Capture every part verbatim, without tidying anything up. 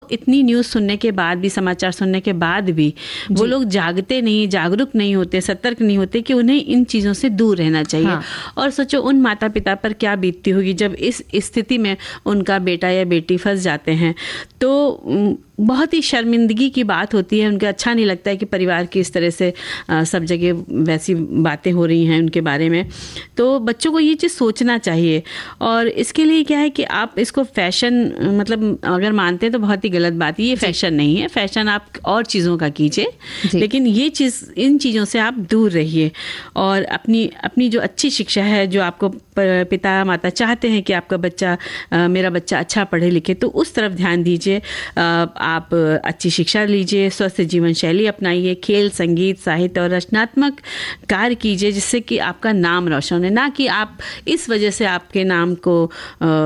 इतनी न्यूज़ सुनने के बाद भी, समाचार सुनने के बाद भी वो लोग जागते नहीं, जागरूक नहीं होते, सतर्क नहीं होते कि उन्हें इन चीज़ों से दूर रहना चाहिए। हाँ। और सोचो उन माता पिता पर क्या बीतती होगी जब इस स्थिति में उनका बेटा या बेटी फंस जाते हैं। तो बहुत ही शर्मिंदगी की बात होती है, उनको अच्छा नहीं लगता है कि परिवार की इस तरह से आ, सब जगह वैसी बातें हो रही हैं उनके बारे में। तो बच्चों को ये चीज़ सोचना चाहिए। और इसके लिए क्या है कि आप इसको फैशन मतलब अगर मानते हैं तो बहुत ही गलत बात है, ये फैशन नहीं है। फैशन आप और चीज़ों का कीजिए, लेकिन ये चीज़, इन चीज़ों से आप दूर रहिए। और अपनी अपनी जो अच्छी शिक्षा है, जो आपको पिता माता चाहते हैं कि आपका बच्चा, आ, मेरा बच्चा अच्छा पढ़े लिखे, तो उस तरफ ध्यान दीजिए। आप अच्छी शिक्षा लीजिए, स्वस्थ जीवन शैली अपनाइए, खेल, संगीत, साहित्य और रचनात्मक कार्य कीजिए, जिससे कि आपका नाम रोशन है। ना कि आप इस वजह से आपके नाम को आ,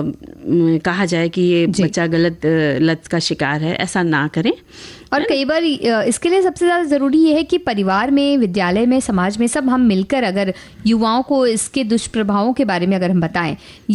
कहा जाए कि ये बच्चा गलत लत का शिकार है, ऐसा ना करें। और कई बार इसके लिए सबसे ज़्यादा ज़रूरी ये है कि परिवार में, विद्यालय में, समाज में सब हम मिलकर अगर युवाओं को इसके दुष्प्रभावों के बारे में अगर हम बताएं,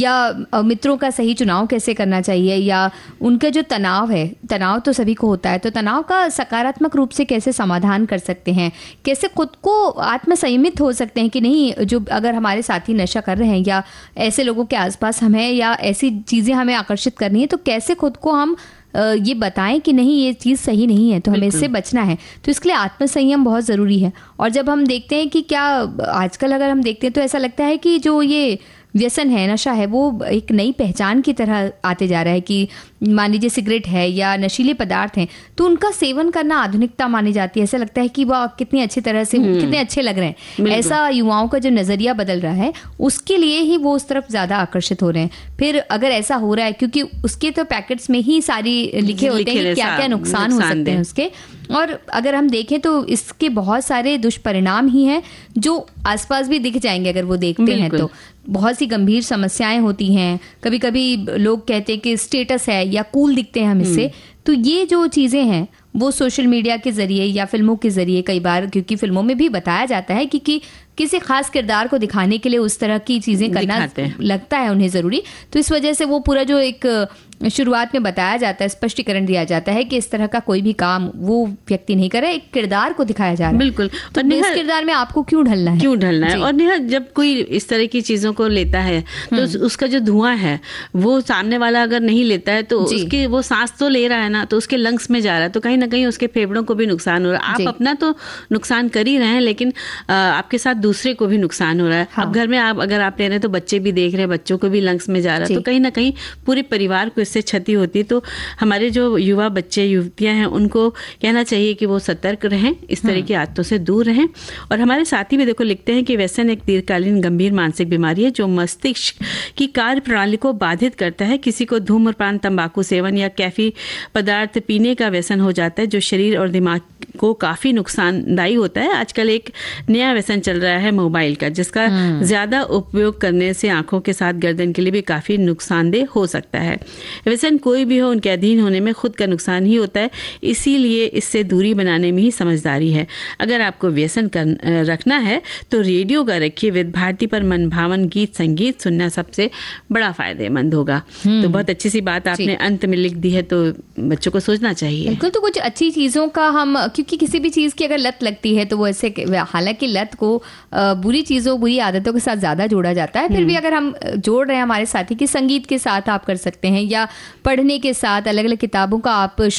या मित्रों का सही चुनाव कैसे करना चाहिए, या उनका जो तनाव है, तनाव तो सभी को होता है, तो तनाव का सकारात्मक रूप से कैसे समाधान कर सकते हैं, कैसे खुद को आत्मसंयमित हो सकते हैं कि नहीं, जो अगर हमारे साथी नशा कर रहे हैं या ऐसे लोगों के आसपास हम हैं या ऐसी चीज़ें हमें आकर्षित करनी है, तो कैसे खुद को हम ये बताएं कि नहीं, ये चीज़ सही नहीं है, तो हमें इससे बचना है। तो इसके लिए आत्मसंयम बहुत ज़रूरी है। और जब हम देखते हैं कि क्या आजकल अगर हम देखते हैं तो ऐसा लगता है कि जो ये व्यसन है, नशा है, वो एक नई पहचान की तरह आते जा रहा है कि मान लीजिए सिगरेट है या नशीले पदार्थ हैं, तो उनका सेवन करना आधुनिकता मानी जाती है। ऐसा लगता है कि वह कितनी अच्छी तरह से, कितने अच्छे लग रहे हैं। ऐसा युवाओं का जो नज़रिया बदल रहा है, उसके लिए ही वो उस तरफ ज़्यादा आकर्षित हो रहे हैं। फिर अगर ऐसा हो रहा है, क्योंकि उसके तो पैकेट्स में ही सारी लिखे होते हैं कि क्या क्या नुकसान हो सकते हैं उसके। और अगर हम देखें तो इसके बहुत सारे दुष्परिणाम ही हैं जो आसपास भी दिख जाएंगे अगर वो देखते हैं तो। बहुत सी गंभीर समस्याएं होती हैं। कभी कभी लोग कहते हैं कि स्टेटस है या कूल दिखते हैं हम इससे। तो ये जो चीज़ें हैं वो सोशल मीडिया के ज़रिए या फिल्मों के ज़रिए, कई बार क्योंकि फिल्मों में भी बताया जाता है कि, कि किसी खास किरदार को दिखाने के लिए उस तरह की चीज़ें करना लगता है उन्हें ज़रूरी। तो इस वजह से वो पूरा जो एक शुरुआत में बताया जाता है, स्पष्टीकरण दिया जाता है कि इस तरह का कोई भी काम वो व्यक्ति नहीं करे, एक किरदार को दिखाया जा रहा है। बिल्कुल। तो इस किरदार में आपको क्यों ढलना है, क्यों ढलना है। और नेहा, जब कोई इस तरह की चीज़ों को लेता है तो उसका जो धुआं है वो सामने वाला अगर नहीं लेता है तो उसके, वो सांस तो ले रहा है ना, तो उसके लंग्स में जा रहा है, तो कहीं ना कहीं उसके फेफड़ों को भी नुकसान हो रहा है। आप अपना तो नुकसान कर ही रहे हैं, लेकिन आपके साथ दूसरे को भी नुकसान हो रहा है। हाँ। अब घर में आप अगर आप ले रहे हैं तो बच्चे भी देख रहे हैं, बच्चों को भी लंग्स में जा रहा है, तो कहीं ना कहीं पूरे परिवार को इससे क्षति होती है। तो हमारे जो युवा बच्चे युवतियां हैं उनको कहना चाहिए कि वो सतर्क रहें, इस तरह की आदतों से दूर रहें। और हमारे साथी भी देखो लिखते हैं कि व्यसन एक दीर्घकालीन गंभीर मानसिक बीमारी है जो मस्तिष्क की कार्य प्रणाली को बाधित करता है। किसी को धूम्रपान, तंबाकू सेवन या कैफी पदार्थ पीने का व्यसन हो जाता है जो शरीर और दिमाग को काफी नुकसानदायी होता है। आजकल एक नया व्यसन चल रहा है मोबाइल का, जिसका ज्यादा उपयोग करने से आंखों के साथ गर्दन के लिए भी काफी नुकसानदेह हो सकता है। व्यसन कोई भी हो, उनके अधीन होने में खुद का नुकसान ही होता है, इसीलिए इससे दूरी बनाने में ही समझदारी है। अगर आपको व्यसन कर रखना है तो रेडियो का रखिए। विद भारती पर मनभावन गीत संगीत सुनना सबसे बड़ा फायदेमंद होगा। तो बहुत अच्छी सी बात आपने अंत में लिख दी है, तो बच्चों को सोचना चाहिए। बिल्कुल। तो कुछ अच्छी चीजों का हम, क्योंकि किसी भी चीज की अगर लत लगती है तो वो ऐसे, हालांकि लत को बुरी चीजों, बुरी आदतों के साथ ज्यादा जोड़ा जाता है, फिर भी अगर हम जोड़ रहे हैं हमारे साथी की, संगीत के साथ आप कर सकते हैं या पढ़ने के साथ अलग अलग किताबों का आप